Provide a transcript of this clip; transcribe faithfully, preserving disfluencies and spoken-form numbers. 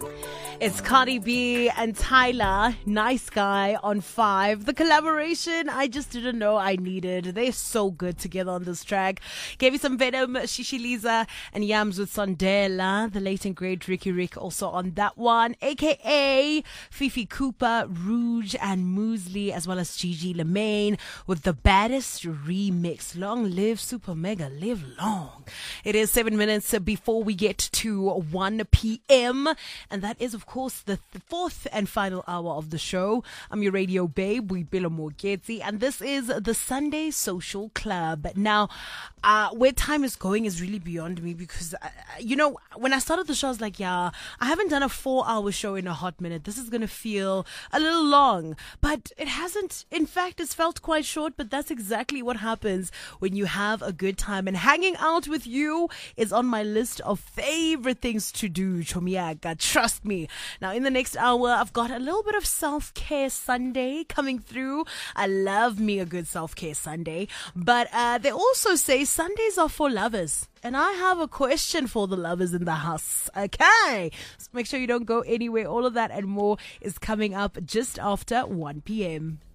It's Cardi B and Tyler, Nice Guy on five. The collaboration I just didn't know I needed. They're so good together on this track. Gave you some Venom, Shishiliza, and Yams with Sondela. The late and great Ricky Rick also on that one. A K A Fifi Cooper, Rouge, and Muesli, as well as Gigi Lemaine with the baddest remix. Long live Super Mega, live long. It is seven minutes before we get to one p.m. And that is, of course, the th- fourth and final hour of the show. I'm your radio babe, Boipelo Mogeti, and this is the Sunday Social Club. Now, uh, where time is going is really beyond me because, uh, you know, when I started the show, I was like, yeah, I haven't done a four-hour show in a hot minute. This is going to feel a little long, but it hasn't. In fact, it's felt quite short, but that's exactly what happens when you have a good time. And hanging out with you is on my list of favorite things to do, Chomiaga. Trust me. Now, in the next hour, I've got a little bit of self-care Sunday coming through. I love me a good self-care Sunday. But uh, they also say Sundays are for lovers. And I have a question for the lovers in the house. Okay. So make sure you don't go anywhere. All of that and more is coming up just after one p.m.